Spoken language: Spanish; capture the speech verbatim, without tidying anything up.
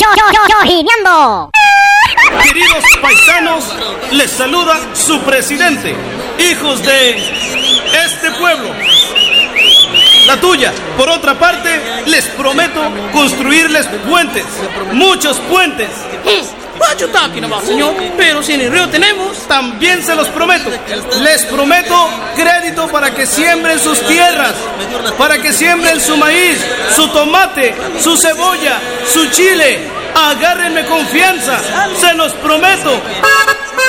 Yojineando. Queridos paisanos, les saluda su presidente, hijos de este pueblo. La tuya. Por otra parte, les prometo construirles puentes, muchos puentes. What you talking about, señor? Pero si en el río tenemos. También se los prometo. Les prometo crédito para que siembren sus tierras, para que siembren su maíz, su tomate, su cebolla, su chile. Agárrenme confianza, se los prometo.